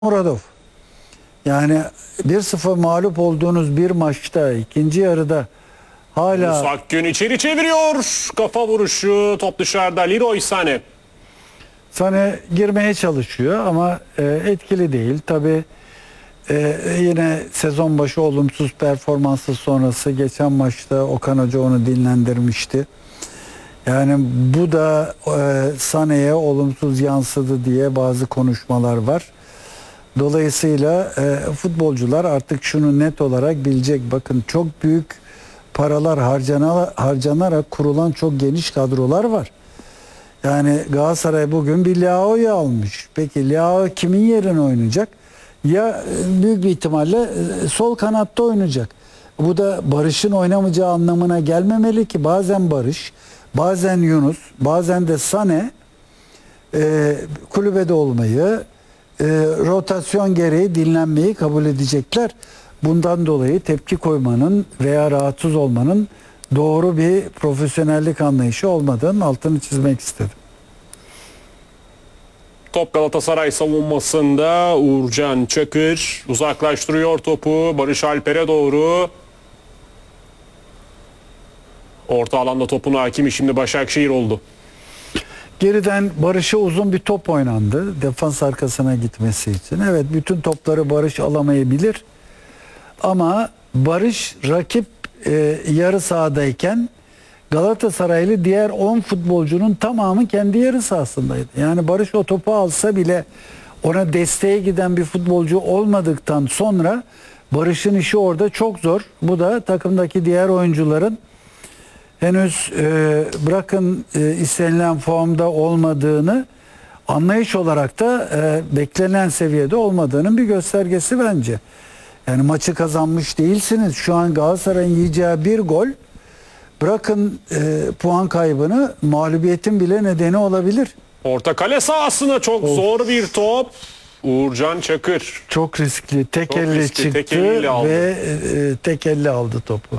Muradov. Yani 1-0 mağlup olduğunuz bir maçta ikinci yarıda hala Akgün içeri çeviriyor. Kafa vuruşu, top dışarıda. Leroy Sané. Sané girmeye çalışıyor ama etkili değil. Tabii yine sezon başı olumsuz performansı sonrası geçen maçta Okan Hoca onu dinlendirmişti. Yani bu da Sané'ye olumsuz yansıdı diye bazı konuşmalar var. Dolayısıyla futbolcular artık şunu net olarak bilecek. Bakın, çok büyük paralar harcanarak kurulan çok geniş kadrolar var. Yani Galatasaray bugün bir Leao'yu almış. Peki Leao kimin yerine oynayacak? Ya büyük bir ihtimalle sol kanatta oynayacak. Bu da Barış'ın oynamayacağı anlamına gelmemeli ki bazen Barış, bazen Yunus, bazen de Sané kulübede olmayı, rotasyon gereği dinlenmeyi kabul edecekler. Bundan dolayı tepki koymanın veya rahatsız olmanın doğru bir profesyonellik anlayışı olmadığının altını çizmek istedim. Top Galatasaray savunmasında. Uğurcan Çakır uzaklaştırıyor topu. Barış Alper'e doğru. Orta alanda topun hakimi şimdi Başakşehir oldu. Geriden Barış'a uzun bir top oynandı. Defans arkasına gitmesi için. Evet, bütün topları Barış alamayabilir. Ama Barış rakip yarı sahadayken Galatasaraylı diğer 10 futbolcunun tamamı kendi yarı sahasındaydı. Yani Barış o topu alsa bile ona desteğe giden bir futbolcu olmadıktan sonra Barış'ın işi orada çok zor. Bu da takımdaki diğer oyuncuların henüz bırakın istenilen formda olmadığını, anlayış olarak da beklenen seviyede olmadığının bir göstergesi bence. Yani maçı kazanmış değilsiniz. Şu an Galatasaray'ın yiyeceği bir gol, bırakın puan kaybını, mağlubiyetin bile nedeni olabilir. Orta kale sahasına çok zor bir top. Uğurcan Çakır. Çok riskli. Tek Çok elle riskli, çıktı tek eliyle aldı. ve tek elle aldı topu.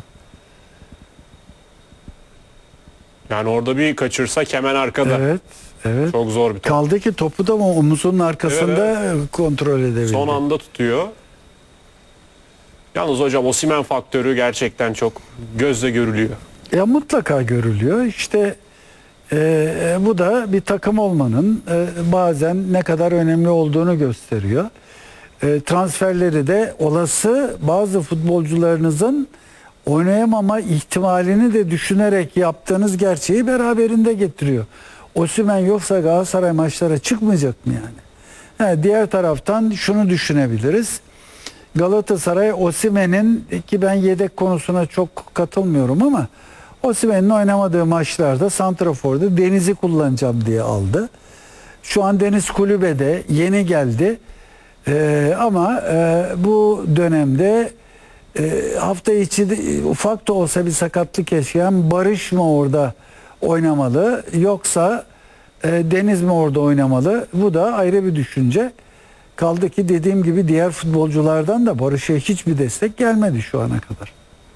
Yani orada bir kaçırsak hemen arkada. Evet, evet. Çok zor bir top. Kaldı ki topu da omuzunun arkasında kontrol edebildi. Son anda tutuyor. Yalnız hocam Osimhen faktörü gerçekten çok gözle görülüyor. Ya mutlaka görülüyor. İşte bu da bir takım olmanın bazen ne kadar önemli olduğunu gösteriyor. Transferleri de olası bazı futbolcularınızın oynayamama ihtimalini de düşünerek yaptığınız gerçeği beraberinde getiriyor. Osimhen yoksa Galatasaray maçlara çıkmayacak mı yani? Yani diğer taraftan şunu düşünebiliriz. Galatasaray Osimhen'in, ki ben yedek konusuna çok katılmıyorum ama Osimhen'in oynamadığı maçlarda santraforda Deniz'i kullanacağım diye aldı. Şu an Deniz kulübede, yeni geldi. Ama bu dönemde hafta içi ufak da olsa bir sakatlık yaşayan Barış mı orada oynamalı, yoksa Deniz mi orada oynamalı? Bu da ayrı bir düşünce. Kaldı ki dediğim gibi diğer futbolculardan da Barış'a hiçbir destek gelmedi şu ana kadar.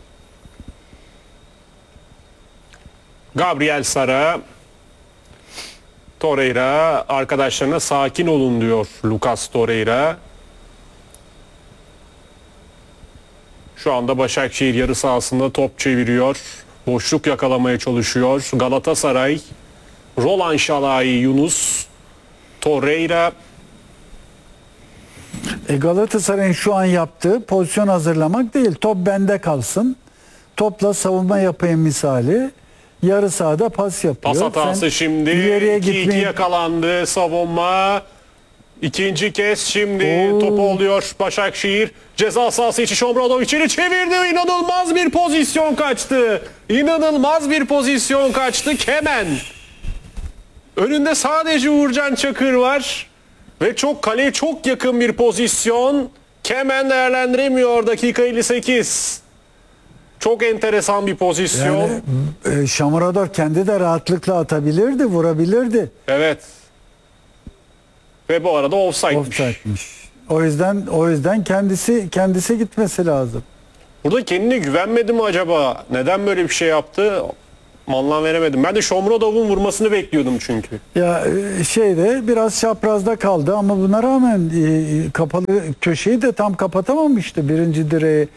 Gabriel Sara, Torreira arkadaşlarına sakin olun diyor Lucas Torreira. Şu anda Başakşehir yarı sahasında top çeviriyor. Boşluk yakalamaya çalışıyor. Galatasaray, Roland Şalai, Yunus, Torreira. Galatasaray'ın şu an yaptığı pozisyon hazırlamak değil. Top bende kalsın. Topla savunma yapayım misali. Yarı sahada pas yapıyor. Pas hatası şimdi. İleriye 2-2 yakalandı savunma. İkinci kez şimdi topu oluyor Başakşehir. Ceza sahası içi Shomurodov içeri çevirdi. İnanılmaz bir pozisyon kaçtı. İnanılmaz bir pozisyon kaçtı. Kemen. Önünde sadece Uğurcan Çakır var. Ve çok kaleye çok yakın bir pozisyon. Kemen değerlendiremiyor, dakika 58. Çok enteresan bir pozisyon. Yani, Shomurodov kendi de rahatlıkla atabilirdi, vurabilirdi. Evet. Ve bu arada offside'miş. Offside'miş. O yüzden kendisi gitmesi lazım. Burada kendine güvenmedi mi acaba? Neden böyle bir şey yaptı? anlam veremedim. Ben de Shomurodov'un vurmasını bekliyordum çünkü. Ya şeyde biraz çaprazda kaldı ama buna rağmen kapalı köşeyi de tam kapatamamıştı birinci direği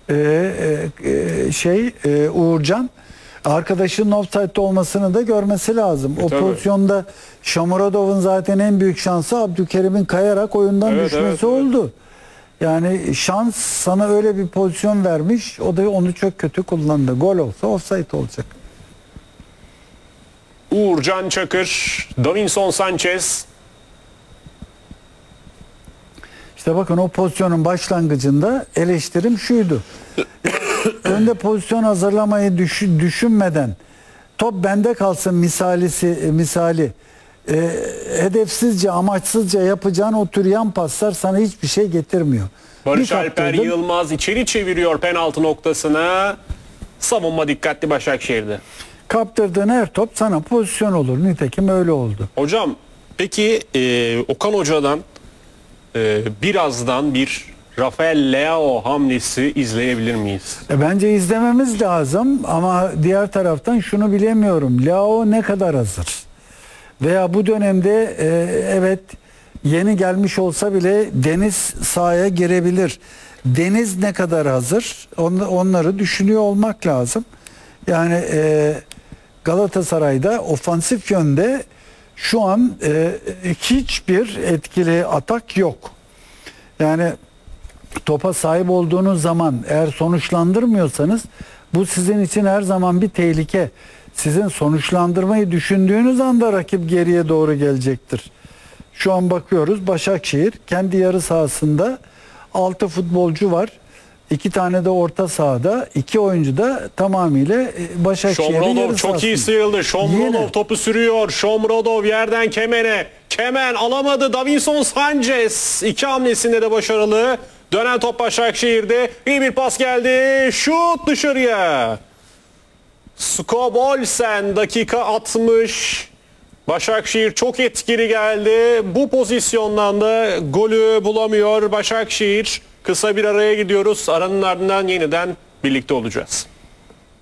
Uğurcan. Arkadaşının offside'de olmasını da görmesi lazım. O Tabii. pozisyonda Shomurodov'un zaten en büyük şansı Abdülkerim'in kayarak oyundan Evet, düşmesi evet. oldu. Yani şans sana öyle bir pozisyon vermiş. O da onu çok kötü kullandı. Gol olsa offside olacak. Uğurcan Çakır, Davinson Sanchez. İşte bakın o pozisyonun başlangıcında eleştirim şuydu. Önde pozisyon hazırlamayı düşünmeden top bende kalsın misali hedefsizce, amaçsızca yapacağın o tür yan paslar sana hiçbir şey getirmiyor. Barış Bir Alper kaptırdın, Yılmaz içeri çeviriyor penaltı noktasına. Savunma dikkatli Başakşehir'de. kaptırdığın her top sana pozisyon olur. Nitekim öyle oldu. Hocam peki Okan Hoca'dan birazdan bir Rafael Leao hamlesi izleyebilir miyiz? Bence izlememiz lazım ama diğer taraftan şunu bilemiyorum. Leao ne kadar hazır? Veya bu dönemde evet yeni gelmiş olsa bile Deniz sahaya girebilir. Deniz ne kadar hazır? Onları düşünüyor olmak lazım. Yani Galatasaray'da ofansif yönde şu an hiçbir etkili atak yok. Yani topa sahip olduğunuz zaman eğer sonuçlandırmıyorsanız bu sizin için her zaman bir tehlike. Sizin sonuçlandırmayı düşündüğünüz anda rakip geriye doğru gelecektir. Şu an bakıyoruz Başakşehir kendi yarı sahasında 6 futbolcu var. 2 tane de orta sahada, 2 oyuncu da tamamıyla Başakşehir'in yarı Shomurodov sahasında. çok iyi sıyrıldı. Shomurodov Yine. topu sürüyor. Shomurodov yerden Kemen'e. Kemen alamadı. Davinson Sanchez 2 hamlesinde de başarılı. Dönen top Başakşehir'de. İyi bir pas geldi. Şut dışarıya. Skobolsen dakika 60. Başakşehir çok etkili geldi. Bu pozisyondan da golü bulamıyor Başakşehir. Kısa bir araya gidiyoruz. Aranın ardından yeniden birlikte olacağız.